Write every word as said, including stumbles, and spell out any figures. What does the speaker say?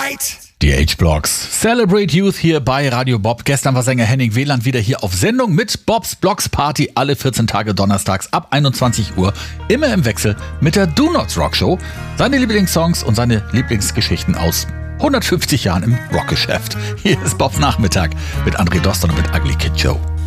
Alright! Die H-Blocks. Celebrate Youth hier bei Radio Bob. Gestern war Sänger Henning Wieland wieder hier auf Sendung mit Bobs Blocks Party alle vierzehn Tage donnerstags ab einundzwanzig Uhr. Immer im Wechsel mit der Do Nots Rock Show. Seine Lieblingssongs und seine Lieblingsgeschichten aus hundertfünfzig Jahren im Rockgeschäft. Hier ist Bobs Nachmittag mit André Doston und mit Ugly Kid Joe.